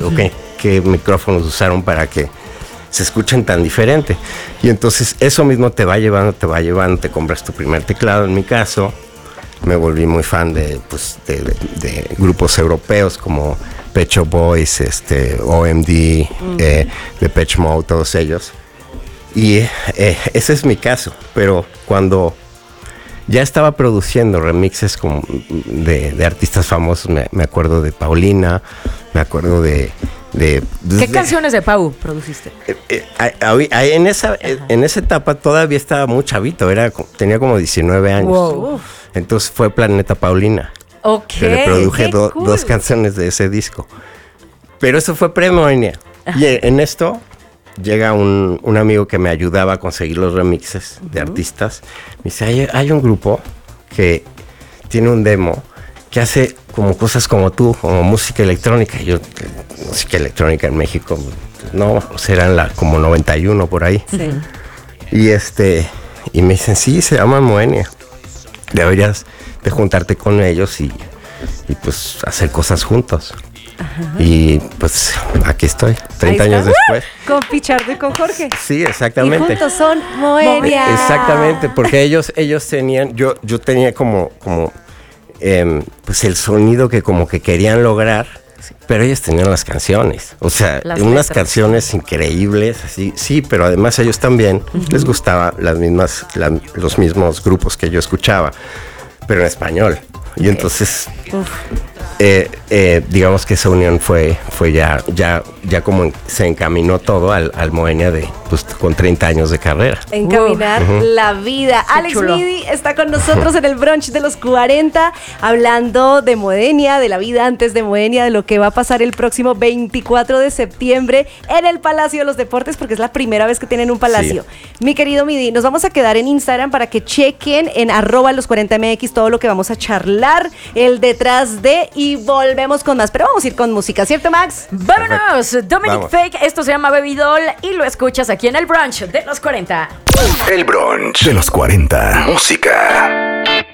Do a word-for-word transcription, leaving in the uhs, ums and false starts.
o qué, qué micrófonos usaron para que se escuchen tan diferente. Y entonces eso mismo te va llevando, te va llevando, te compras tu primer teclado. En mi caso, me volví muy fan de, pues, de, de, de grupos europeos como Pet Shop Boys, este, O M D, mm. eh, Depeche Mode, todos ellos. Y eh, ese es mi caso, pero cuando ya estaba produciendo remixes como de, de artistas famosos, me, me acuerdo de Paulina, me acuerdo de... De, ¿Qué de, canciones de Pau produciste? Eh, eh, eh, en, esa, eh, en esa etapa todavía estaba muy chavito, era, tenía como diecinueve años. Wow. Entonces fue Planeta Paulina. Ok. Que le produje do, cool. dos canciones de ese disco. Pero eso fue pre-Moenia. Y en esto llega un, un amigo que me ayudaba a conseguir los remixes uh-huh. de artistas. Me dice, hay, hay un grupo que tiene un demo que hace como cosas como tú, como música electrónica. Yo, música electrónica en México, no, serán la, como noventa y uno por ahí. Sí. Y este, y me dicen, sí, se llama Moenia. Deberías de juntarte con ellos y, y pues hacer cosas juntos. Ajá. Y pues aquí estoy, treinta años después. Con Pichardo y con Jorge. Sí, exactamente. Y juntos son Moenia. Exactamente, porque ellos, ellos tenían, yo, yo tenía como, como eh, pues el sonido que como que querían lograr, pero ellos tenían las canciones, o sea, las unas letras. Canciones increíbles, así, sí, pero además ellos también uh-huh. les gustaban las mismas, la, los mismos grupos que yo escuchaba, pero en español. Y okay. entonces, eh, eh, digamos que esa unión fue, fue ya, ya, ya como se encaminó todo al, al Moenia de, pues, con treinta años de carrera. Encaminar uh-huh. la vida. Qué Alex chulo. Midi está con nosotros en el brunch de los cuarenta, hablando de Moenia, de la vida antes de Moenia, de lo que va a pasar el próximo veinticuatro de septiembre en el Palacio de los Deportes, porque es la primera vez que tienen un palacio. Sí. Mi querido Midi, nos vamos a quedar en Instagram para que chequen en arroba los cuarenta M X todo lo que vamos a charlar, el detrás de, y volvemos con más, pero vamos a ir con música, ¿cierto, Max? ¡Vámonos! Dominic vamos. Fake, esto se llama Baby Doll y lo escuchas aquí en el brunch de los cuarenta. El brunch de los cuarenta. Música.